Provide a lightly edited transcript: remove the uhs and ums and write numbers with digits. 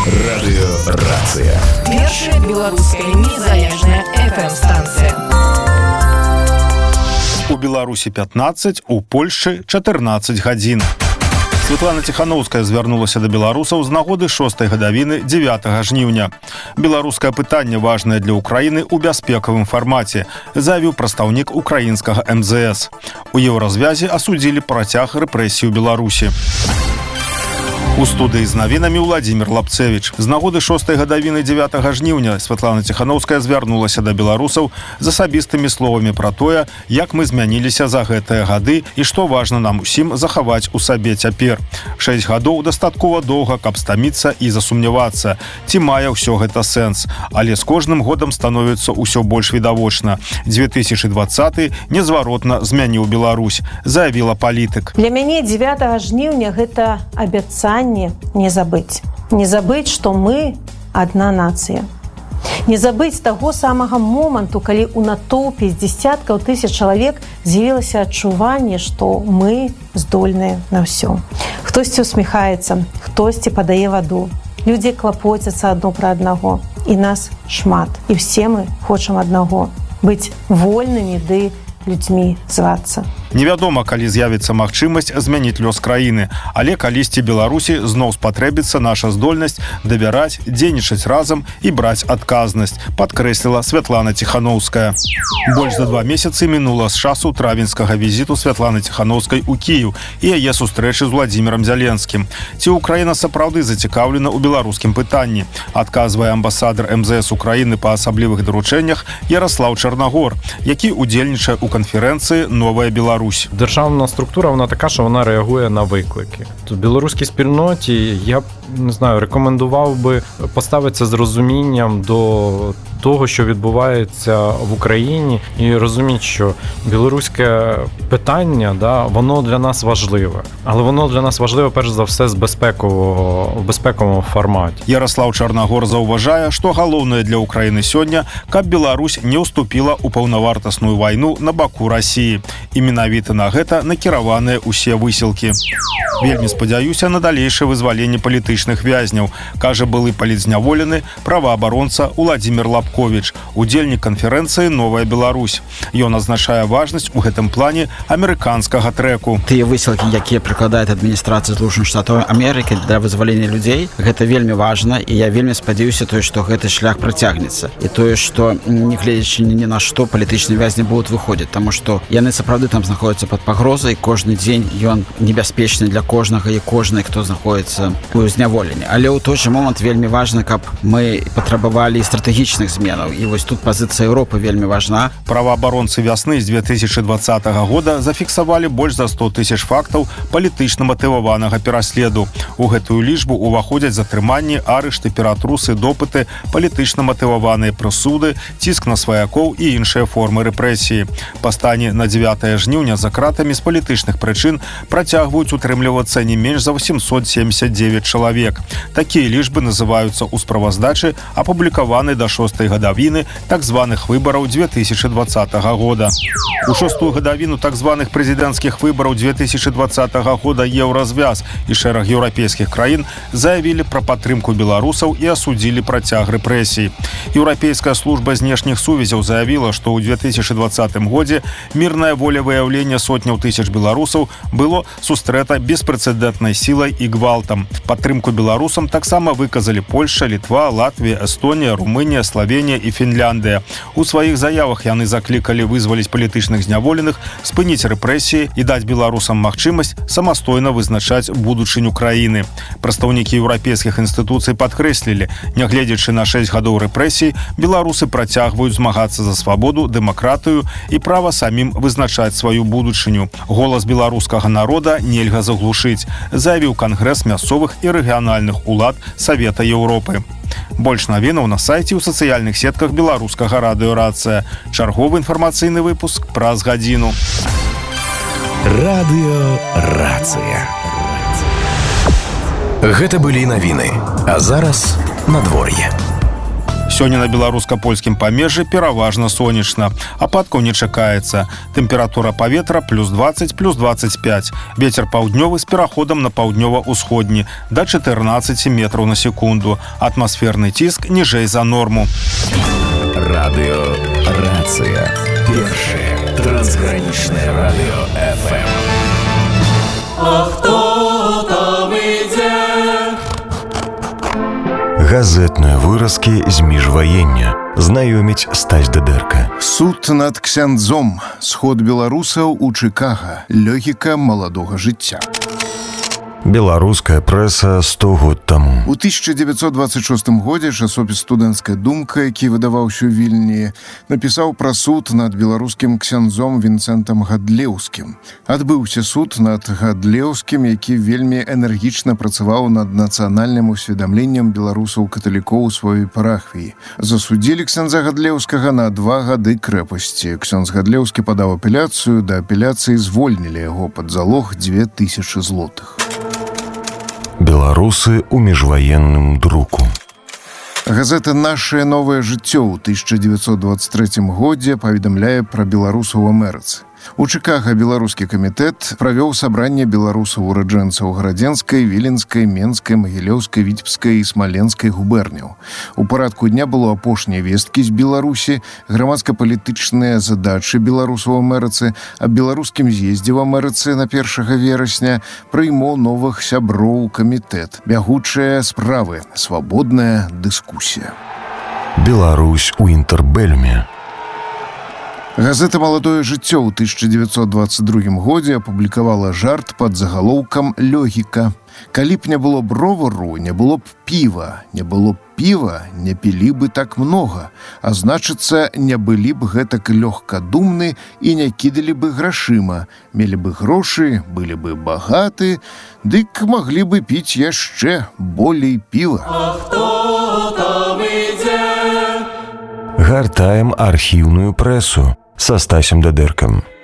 Радыёрацыя. Першая беларуская незалежная FM-станцыя. У Беларусі 15, у Польшчы 14 гадзін. Светлана Тихановская звярнулася да беларусаў з нагоды 6-й гадавіны 9 жніўня. Беларускае пытанне важнае для Украіны ў бяспекавым фармаце, заявіў прадстаўнік украінскага МЗС. У еўразвязе асудзілі працяг рэпрэсій у Беларусі. У студыі з навінамі Владзімір Лапцевіч. З нагоды 6-й гадавіны 9 жніўня Светлана Тихановская звярнулася да беларусаў з асабістымі словамі пра тое, як мы змяніліся за гэтыя гады і што важна нам усім захаваць у сабе цяпер. 6 гадоў дастаткова доўга, каб стаміцца і засумнявацца, ці мае ўсё гэта сэнс. Але з кожным годам становіцца ўсё больш відавочна. 2020 незваротна змяніў Беларусь, заявіла палітык. Для мяне 9 жніўня гэта абяцанне не забыць. Не забыць, што мы адна нацыя. Не забыць таго самага моманту, калі ў натоўпе з дзесяткаў тысяч чалавек з'явілася адчуванне, што мы здольныя на ўсё. Хтосьці усміхаецца, хтосьці падае ваду. Людзі клапоцяцца адно пра аднаго. І нас шмат. І ўсе мы хочам аднаго. Быць вольнымі ды людзьмі звацца. Невядома, калі з'явіцца магчымасць змяніць лёс краіны, але калісьці Беларусі зноў спатрэбіцца наша здольнасць давяраць, дзейнічаць разам і браць адказнасць, падкрэсліла Светлана Тихановская. Больш за 2 месяцы мінула з часу травеньскага візіту Светланы Тихановскай у Кіеў і яе сустрэчы з Владзімірам Зяленскім. Ці Украіна сапраўды зацікаўлена ў беларускім пытанні, адказвае амбасадар МЗС Украіны па асаблівых даручэннях Ярослав Чарнагор, які удзельнічае ў канферэнцыі «Новая Беларусь». Державна структура, вона така, що вона реагує на виклики. В білоруській спільноті я б, не знаю, рекомендував би поставитися з розумінням до того, що відбувається в Україні, і розуміти, що білоруське питання, да, воно для нас важливе. Але воно для нас важливе, перш за все, в безпековому форматі. Ярослав Чарнагор заўважае, што галоўнае для Украіны сёння, каб Беларусь не ўступіла ў паўнавартасную вайну на баку Расіі. І менавіта на гэта накіраваныя ўсе высілкі. Вельмі спадзяюся на далейшае вызваленне палітычных вязняў, кажа былы палітзняволены праваабаронца Владзімір Лапковіч, удзельнік канферэнцыі «Новая Беларусь». Ён азначае важнасць у гэтым плане амерыканскага трэку. Тыя высілкі, якія прыкладае адміністрацыя Злучаных Штатаў Амерыкі для вызвалення людзей, гэта вельмі важна, і я вельмі спадзяюся тое, што гэты шлях працягнецца. І тое, што нягледзячы ні на што палітычныя вязні будуць выходзіць, таму што яны сапраўды там знаходзяцца пад пагрозай, кожны дзень ён небяспечны для кожнага і кожнай, хто знаходіцца ў зняволенні. Але ў той жа момант вельмі важна, каб мы патрабавалі стратэгічных зменаў. І вось тут пазіцыя Еўропы вельмі важна. Праваабаронцы вясны з 2020 года зафіксавалі больш за 100 тысяч фактаў палітычна матываванага пераследу. У гэтую лічбу ўваходзяць затрыманні, арышты, ператрусы, допыты, палітычна матываваныя прысуды, ціск на сваякоў і іншыя формы рэпрэсіі. Па стане на 9 жніўня за кратамі з палітычных прычын працягваюць утрымлівацца не менш за 879 чалавек. Такія лічбы называюцца ў справаздачы, апублікаванай да 6-й гадавіны так званых выбараў 2020 года. У 6-ю гадавіну так званых прэзідэнцкіх выбараў 2020 года Еўразвяз і шэраг еўрапейскіх краін заявілі пра падтрымку беларусаў і асудзілі працяг рэпрэсій. Еўрапейская служба знешніх сувязяў заявіла, што ў 2020 годзе мірнае волевыяўленне сотняў тысяч беларусаў было сустрэта беспрэцэдэнтнай сілай і гвалтам. Падтрымку беларусам таксама выказалі Польшча, Літва, Латвія, Эстонія, Румынія, Славенія і Фінляндыя. У сваіх заявах яны заклікалі вызваліць палітычных зняволеных, спыніць рэпрэсіі і даць беларусам магчымасць самастойна вызначаць будучыню краіны. Прадстаўнікі еўрапейскіх інстытуцый падкрэслілі, нягледзячы на 6 гадоў рэпрэсій, беларусы працягваюць змагацца за свабоду, дэмакратыю і права самім вызначаць сваю будучыню. Голас беларускага народа нельга заглушыць, заявіў Кангрэс мясцовых і рэгіянальных улад Савета Еўропы. Больш навінаў на сайце ў сацыяльных сетках беларускага радыёрацыя. Чарговы інфармацыйны выпуск праз гадзіну. Радыёрацыя. Гэта былі навіны. А зараз надвор'е. Сёння на беларуска-польскім памежжы пераважна сонечна. Ападкаў не чакаецца. Тэмпература паветра +20, +25. Вецер паўднёвы з пераходам на паўднёва-ўсходні да 14 метраў на секунду. Атмасферны ціск ніжэй за норму. Радио «Рация». Первое трансграничное радио ФМ. А кто там идет? Газетные выразки з міжваення. Знаёміць Стась Дедерка. Суд над ксяндзом. Сход беларусаў у Чикаго. Логіка маладога жыцця. Беларуская прэса 100 год таму. У 1926 годзе часопіс «Студэнцкая думка», які выдаваўся ў Вільні, напісаў пра суд над беларускім ксяндзом Вінцэнтам Гадлеўскім. Адбыўся суд над Гадлеўскім, які вельмі энергічна працаваў над нацыянальным усведамленнем беларусаў-каталікоў у сваёй парафіі. Засудзілі ксяндза Гадлеўскага на 2 гады крэпасці. Ксёндз Гадлеўскі падаў апеляцыю, да апеляцыі звольнілі яго пад залог 2000 злотых. Беларусы ў міжваенным друку. Газета «Нашае новае жыццё» ў 1923 годзе паведамляе пра беларусаў у Амерыцы. У Чикаго беларускі камітэт правёў сабранне беларусаў-ураджэнцаў Градзенскай, Віленскай, Менскай, Магілёўскай, Віцебскай і Смаленскай губерняў. У парадку дня было апошнія весткі з Беларусі, грамадска-палітычныя задачы беларусаў у Амерыцы, а беларускім з'ездзе ў Амерыцы на 1 верасня прыймоў новых сяброў камітэт. Бягучыя справы, свабодная дыскусія. Беларусь у інтэрбэльме. Газета «Маладое жыццё» ў 1922 годзе апублікавала жарт пад загалоўкам «Логіка». Калі б не было бровару, не было б піва. Не было б піва, не пілі бы так многа. А значыцца, не былі б гэтак лёгкадумны і не кідалі бы грашыма. Мелі бы грошы, былі бы багаты, дык маглі бы піць яшчэ болей піва. А кто там идет? Гартаем архіўную прэсу са Стасем Дедеркам.